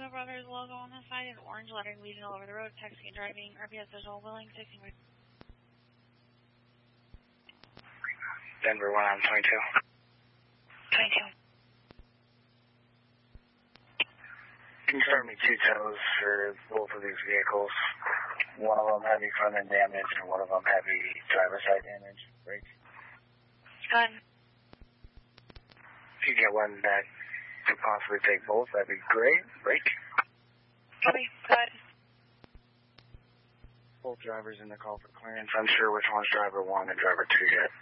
Toronto Brothers logo on the side and orange lettering leading all over the road. Taxi and driving. RPS visual willing. 16. Denver 1 on 22. 22. Can you start me 2 tows for both of these vehicles? One of them heavy front end damage and one of them heavy driver's side damage. Brake. Go ahead. If you get one that could possibly take both, that'd be great. Brake. Copy. Go ahead. Both drivers in the call for clearance. I'm sure which one's driver 1 and driver 2 yet.